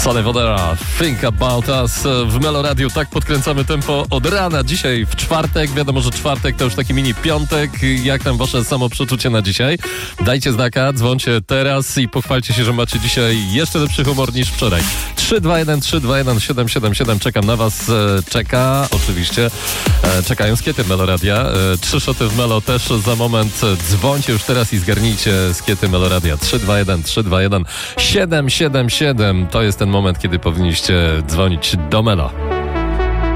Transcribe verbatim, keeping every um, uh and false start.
Sonny Fodera, Think About Us w Melo Radio. Tak podkręcamy tempo od rana. Dzisiaj w czwartek. Wiadomo, że czwartek to już taki mini piątek. Jak tam wasze samoprzeczucie na dzisiaj? Dajcie znaka, dzwońcie teraz i pochwalcie się, że macie dzisiaj jeszcze lepszy humor niż wczoraj. trzy dwa jeden trzy dwa jeden siedem siedem siedem. Czekam na was. Czeka oczywiście. Czekają skiety Melo Radia. Trzy szoty w Melo też za moment. Dzwońcie już teraz i zgarnijcie skiety Melo Radia. trzy dwa jeden trzy dwa jeden siedem siedem siedem. To jest ten moment, kiedy powinniście dzwonić do Melo.